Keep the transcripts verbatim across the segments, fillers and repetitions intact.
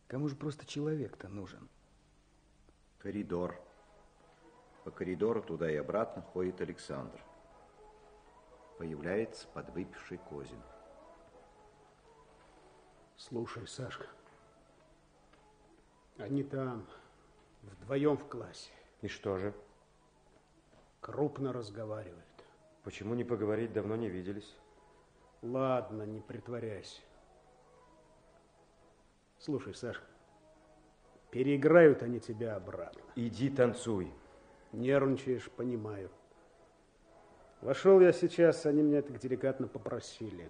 Кому же просто человек-то нужен? Коридор. По коридору туда и обратно ходит Александр. Появляется подвыпивший Козин. Слушай, Сашка, они там вдвоем в классе. И что же? Крупно разговаривают. Почему не поговорить? Давно не виделись. Ладно, не притворяйся. Слушай, Сашка, переиграют они тебя обратно. Иди танцуй. Нервничаешь, понимаю. Вошел я сейчас, они меня так деликатно попросили.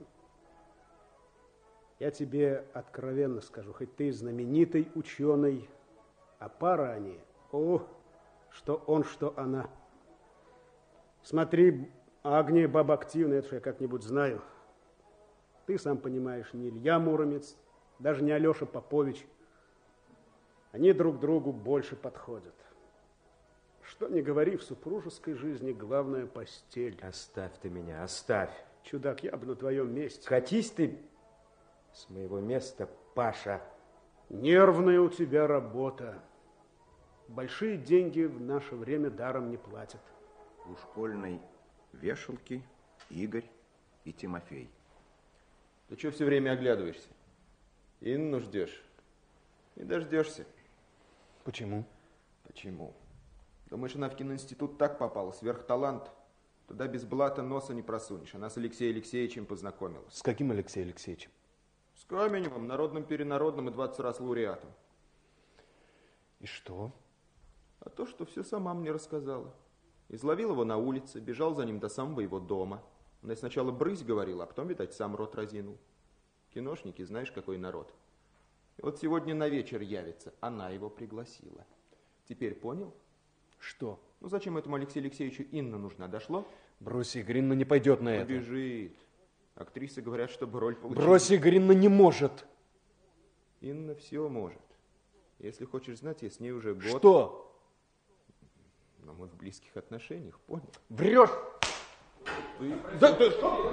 Я тебе откровенно скажу, хоть ты знаменитый ученый, а пара они, о, что он, что она. Смотри, Агния баба активная, это же я как-нибудь знаю. Ты сам понимаешь, не Илья Муромец, даже не Алеша Попович. Они друг другу больше подходят. Что ни говори, в супружеской жизни главная постель. Оставь ты меня, оставь. Чудак, я бы на твоем месте. Катись ты с моего места, Паша. Нервная у тебя работа. Большие деньги в наше время даром не платят. У школьной вешалки Игорь и Тимофей. Ты что все время оглядываешься? Инну ждешь? Не дождешься. Почему? Почему? Думаешь, она в киноинститут так попала, сверхталант? Туда без блата носа не просунешь. Она с Алексеем Алексеевичем познакомилась. С каким Алексеем Алексеевичем? С Каменевым, народным перенародным и двадцать раз лауреатом. И что? А то, что все сама мне рассказала. Изловил его на улице, бежал за ним до самого его дома. Она сначала брысь говорила, а потом, видать, сам рот разинул. Киношники, знаешь, какой народ. И вот сегодня на вечер явится, она его пригласила. Теперь понял? Что? Ну зачем этому Алексею Алексеевичу Инна нужна? Дошло? Брось, Игорь, Инна не пойдет на это. Побежит. Актрисы говорят, чтобы роль получила. Брось, Игорь, Инна не может. Инна все может. Если хочешь знать, я с ней уже год. Что? Но мы в близких отношениях, понял? Врешь! Ты... Да ты что?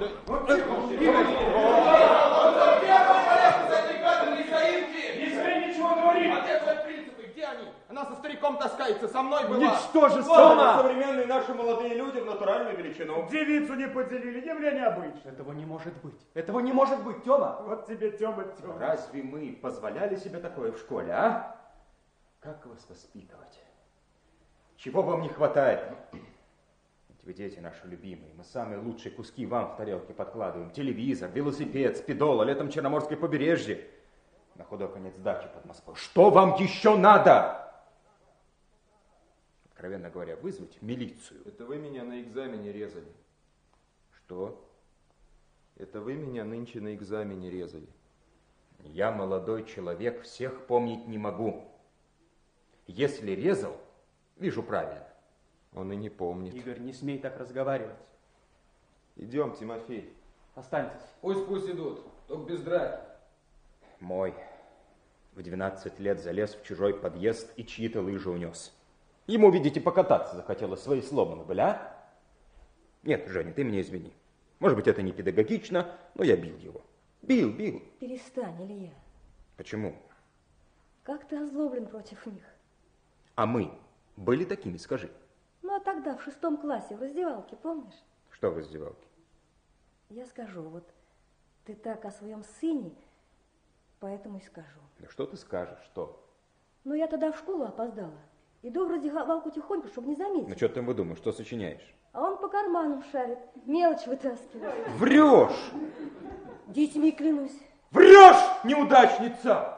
Не смей ничего говорить! А где твои принципы? Где они? Она со стариком таскается, со мной была. Ничтожество! Тома! Современные наши молодые люди в натуральную величину. Девицу не поделили, явление обычное. Этого не может быть. Этого не может быть, Тёма. Вот тебе, Тёма, Тёма. Разве мы позволяли себе такое в школе, а? Как вас воспитывать? Чего вам не хватает? Ведь вы дети наши любимые. Мы самые лучшие куски вам в тарелке подкладываем. Телевизор, велосипед, спидола, летом Черноморское побережье. На худой конец дачи под Москвой. Что вам еще надо? Откровенно говоря, вызвать милицию. Это вы меня на экзамене резали. Что? Это вы меня нынче на экзамене резали. Я молодой человек, всех помнить не могу. Если резал, вижу правильно. Он и не помнит. Игорь, не смей так разговаривать. Идем, Тимофей. Останьтесь. Пусть, пусть идут, только без драки. Мой в двенадцать лет залез в чужой подъезд и чьи-то лыжи унес. Ему, видите, покататься захотелось, свои сломаны были, а? Нет, Женя, ты меня извини. Может быть, это не педагогично, но я бил его. Бил, бил. Перестань, Илья. Почему? Как ты озлоблен против них? А мы были такими, скажи. Ну, а тогда, в шестом классе, в раздевалке, помнишь? Что в раздевалке? Я скажу, вот ты так о своем сыне, поэтому и скажу. Да что ты скажешь, что? Ну, я тогда в школу опоздала. Иду в раздевалку тихонько, чтобы не заметить. Ну, что ты там выдумаешь, что сочиняешь? А он по карманам шарит, мелочь вытаскивает. Врешь! Детьми клянусь. Врешь, неудачница!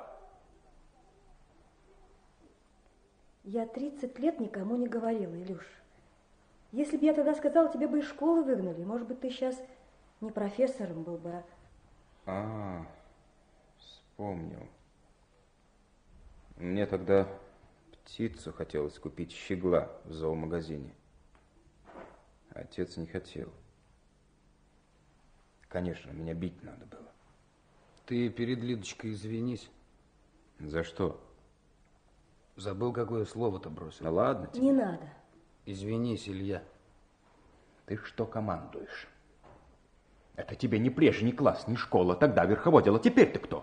Я тридцать лет никому не говорила, Илюш. Если бы я тогда сказала, тебе бы из школы выгнали. Может быть, ты сейчас не профессором был бы, а... А, вспомнил. Мне тогда птицу хотелось купить, щегла, в зоомагазине. Отец не хотел. Конечно, меня бить надо было. Ты перед Лидочкой извинись. За что? Забыл, какое слово-то бросил. Ну ладно тебе. Не надо. Извинись, Илья. Ты что командуешь? Это тебе не прежний класс, не школа. Тогда верховодила. Теперь ты кто?